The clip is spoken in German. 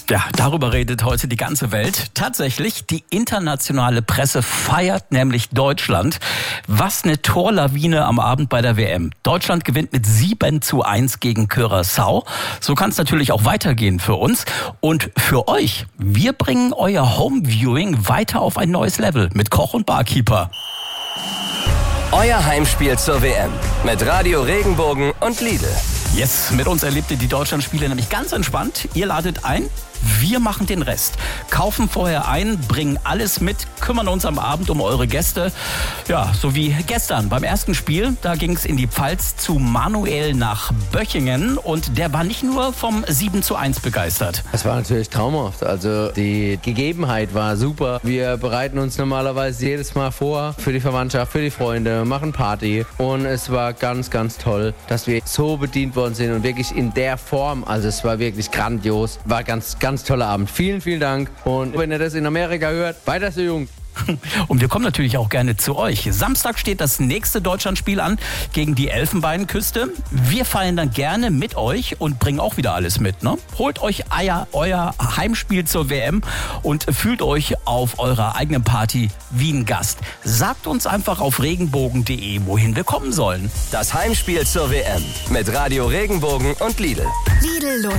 Ja, darüber redet heute die ganze Welt. Tatsächlich, die internationale Presse feiert nämlich Deutschland. Was eine Torlawine am Abend bei der WM. Deutschland gewinnt mit 7:1 gegen Curaçao. So kann es natürlich auch weitergehen für uns und für euch. Wir bringen euer Homeviewing weiter auf ein neues Level mit Koch und Barkeeper. Euer Heimspiel zur WM mit Radio Regenbogen und Lidl. Yes, mit uns erlebt ihr die Deutschlandspiele nämlich ganz entspannt. Ihr ladet ein, wir machen den Rest. Kaufen vorher ein, bringen alles mit, kümmern uns am Abend um eure Gäste. Ja, so wie gestern beim ersten Spiel, da ging es in die Pfalz zu Manuel nach Böchingen und der war nicht nur vom 7:1 begeistert. Es war natürlich traumhaft, also die Gegebenheit war super. Wir bereiten uns normalerweise jedes Mal vor für die Verwandtschaft, für die Freunde, machen Party und es war ganz, ganz toll, dass wir so bedient worden sind und wirklich in der Form, also es war wirklich grandios, war ganz toller Abend. Vielen, vielen Dank und wenn ihr das in Amerika hört, weiter so jung. Und wir kommen natürlich auch gerne zu euch. Samstag steht das nächste Deutschlandspiel an gegen die Elfenbeinküste. Wir feiern dann gerne mit euch und bringen auch wieder alles mit. Ne? Holt euch euer Heimspiel zur WM und fühlt euch auf eurer eigenen Party wie ein Gast. Sagt uns einfach auf regenbogen.de, wohin wir kommen sollen. Das Heimspiel zur WM mit Radio Regenbogen und Lidl. Lidl